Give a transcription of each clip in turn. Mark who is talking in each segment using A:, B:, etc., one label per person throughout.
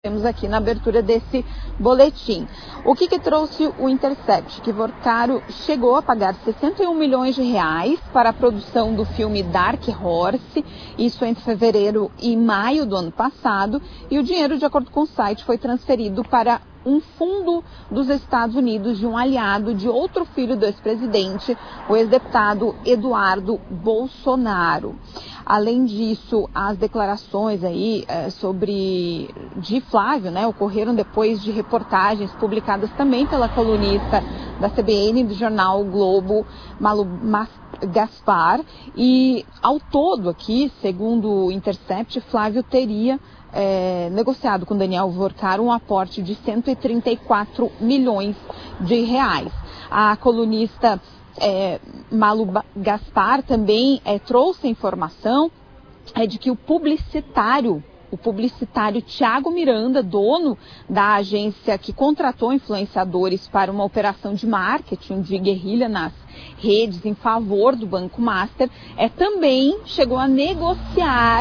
A: Temos aqui na abertura desse boletim. O que trouxe o Intercept? Que Vorcaro chegou a pagar 61 milhões de reais para a produção do filme Dark Horse, isso entre fevereiro e maio do ano passado, e o dinheiro, de acordo com o site, foi transferido para um fundo dos Estados Unidos de um aliado de outro filho do ex-presidente, o ex-deputado Eduardo Bolsonaro. Além disso, as declarações aí de Flávio, ocorreram depois de reportagens publicadas também pela colunista da CBN do jornal o Globo, Malu Gaspar, e ao todo aqui, segundo o Intercept, Flávio teria negociado com Daniel Vorcaro um aporte de 134 milhões de reais. A colunista Malu Gaspar também trouxe a informação de que o publicitário Thiago Miranda, dono da agência que contratou influenciadores para uma operação de marketing de guerrilha nas redes em favor do Banco Master, também chegou a negociar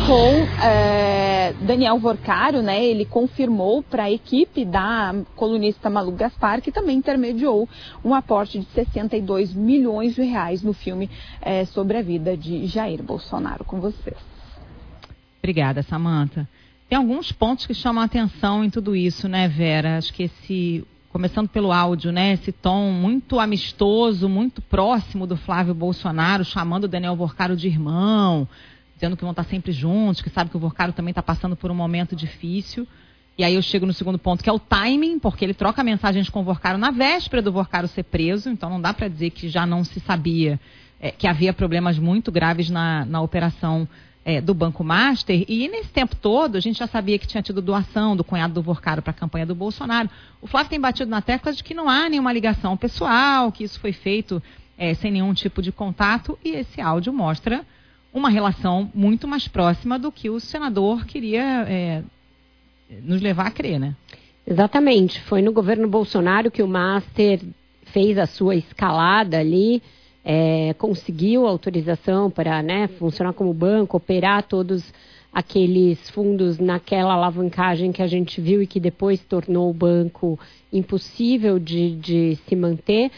A: com Daniel Vorcaro, Ele confirmou para a equipe da colunista Malu Gaspar que também intermediou um aporte de 62 milhões de reais no filme sobre a vida de Jair Bolsonaro. Com vocês.
B: Obrigada, Samantha. Tem alguns pontos que chamam a atenção em tudo isso, Vera? Acho que começando pelo áudio, esse tom muito amistoso, muito próximo do Flávio Bolsonaro, chamando o Daniel Vorcaro de irmão, dizendo que vão estar sempre juntos, que sabe que o Vorcaro também está passando por um momento difícil. E aí eu chego no segundo ponto, que é o timing, porque ele troca mensagens com o Vorcaro na véspera do Vorcaro ser preso, então não dá para dizer que já não se sabia que havia problemas muito graves na operação do Banco Master, e nesse tempo todo a gente já sabia que tinha tido doação do cunhado do Vorcaro para a campanha do Bolsonaro. O Flávio tem batido na tecla de que não há nenhuma ligação pessoal, que isso foi feito sem nenhum tipo de contato, e esse áudio mostra uma relação muito mais próxima do que o senador queria nos levar a crer,
C: Exatamente, foi no governo Bolsonaro que o Master fez a sua escalada ali, conseguiu autorização para funcionar como banco, operar todos aqueles fundos naquela alavancagem que a gente viu e que depois tornou o banco impossível de se manter.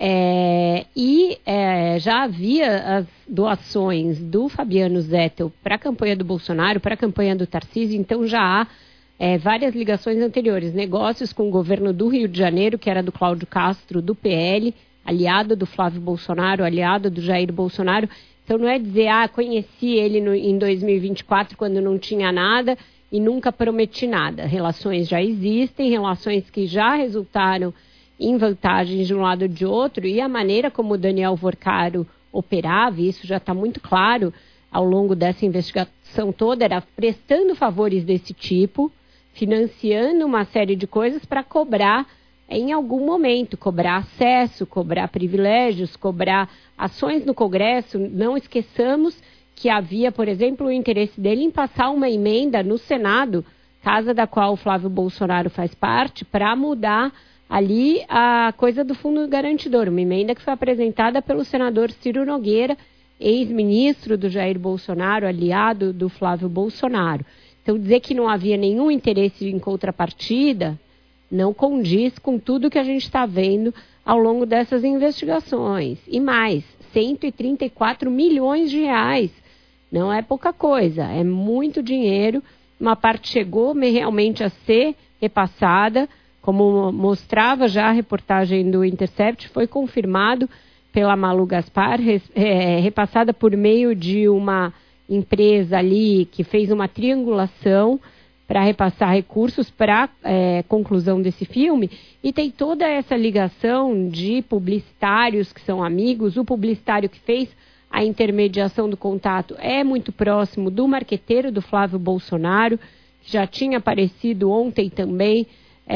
C: Já havia as doações do Fabiano Zettel para a campanha do Bolsonaro, para a campanha do Tarcísio, então já há várias ligações anteriores, negócios com o governo do Rio de Janeiro, que era do Cláudio Castro, do PL, aliado do Flávio Bolsonaro, aliado do Jair Bolsonaro. Então não é dizer, conheci ele em 2024 quando não tinha nada e nunca prometi nada. Relações já existem, relações que já resultaram em vantagens de um lado ou de outro, e a maneira como o Daniel Vorcaro operava, e isso já está muito claro ao longo dessa investigação toda, era prestando favores desse tipo, financiando uma série de coisas para cobrar em algum momento, cobrar acesso, cobrar privilégios, cobrar ações no Congresso. Não esqueçamos que havia, por exemplo, o interesse dele em passar uma emenda no Senado, casa da qual o Flávio Bolsonaro faz parte, para mudar ali a coisa do Fundo Garantidor, uma emenda que foi apresentada pelo senador Ciro Nogueira, ex-ministro do Jair Bolsonaro, aliado do Flávio Bolsonaro. Então, dizer que não havia nenhum interesse em contrapartida não condiz com tudo que a gente está vendo ao longo dessas investigações. E mais, 134 milhões de reais. Não é pouca coisa, é muito dinheiro. Uma parte chegou realmente a ser repassada, como mostrava já a reportagem do Intercept, foi confirmado pela Malu Gaspar, repassada por meio de uma empresa ali que fez uma triangulação para repassar recursos para conclusão desse filme, e tem toda essa ligação de publicitários que são amigos. O publicitário que fez a intermediação do contato é muito próximo do marqueteiro do Flávio Bolsonaro, que já tinha aparecido ontem também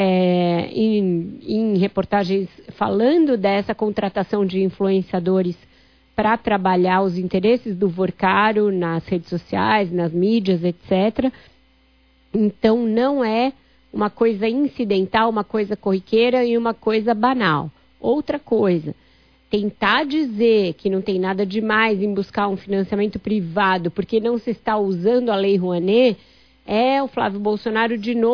C: em reportagens falando dessa contratação de influenciadores para trabalhar os interesses do Vorcaro nas redes sociais, nas mídias, etc. Então, não é uma coisa incidental, uma coisa corriqueira e uma coisa banal. Outra coisa, tentar dizer que não tem nada demais em buscar um financiamento privado porque não se está usando a Lei Rouanet, o Flávio Bolsonaro de novo